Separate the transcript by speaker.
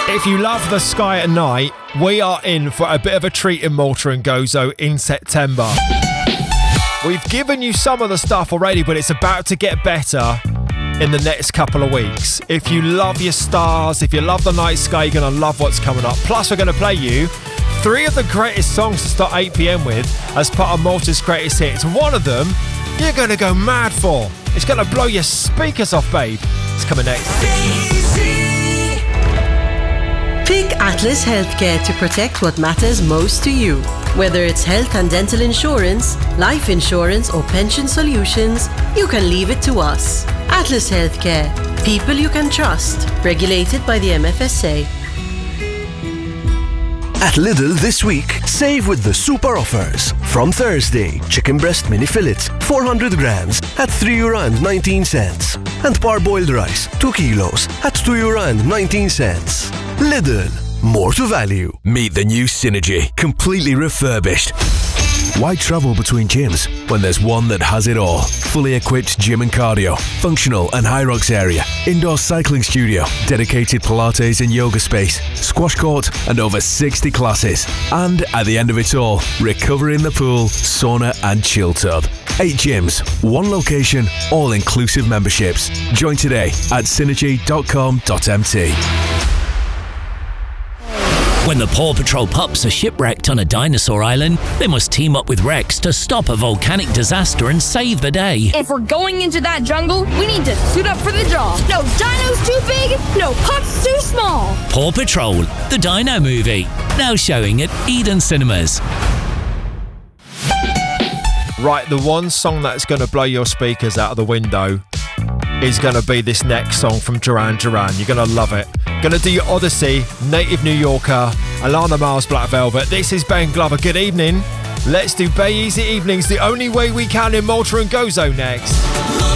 Speaker 1: If you love the sky at night, we are in for a bit of a treat in Malta and Gozo in September. We've given you some of the stuff already, but it's about to get better in the next couple of weeks. If you love your stars, if you love the night sky, you're going to love what's coming up. Plus, we're going to play you 3 of the greatest songs to start 8 p.m. with as part of Malta's greatest hits. One of them you're going to go mad for. It's going to blow your speakers off, babe. It's coming next.
Speaker 2: Pick Atlas Healthcare to protect what matters most to you. Whether it's health and dental insurance, life insurance or pension solutions, you can leave it to us. Atlas Healthcare. People you can trust. Regulated by the MFSA.
Speaker 3: At Lidl this week, save with the super offers. From Thursday, chicken breast mini fillets, 400 grams at €3.19. And parboiled rice, 2 kilos at €2.19. Lidl, more to value.
Speaker 4: Meet the new Synergy, completely refurbished. Why travel between gyms when there's one that has it all? Fully equipped gym and cardio, functional and high rocks area, indoor cycling studio, dedicated Pilates and yoga space, squash court and over 60 classes. And at the end of it all, recovery in the pool, sauna and chill tub. 8 gyms, 1 location, all-inclusive memberships. Join today at synergy.com.mt.
Speaker 5: When the Paw Patrol pups are shipwrecked on a dinosaur island, they must team up with Rex to stop a volcanic disaster and save the day.
Speaker 6: If we're going into that jungle, we need to suit up for the job. No dinos too big, no pups too small.
Speaker 5: Paw Patrol, the Dino movie, now showing at Eden Cinemas.
Speaker 1: Right, the one song that's going to blow your speakers out of the window is going to be this next song from Duran Duran. You're going to love it. Going to do your Odyssey, Native New Yorker, Alana Miles, Black Velvet. This is Ben Glover. Good evening. Let's do Bay Easy Evenings the only way we can in Malta and Gozo next.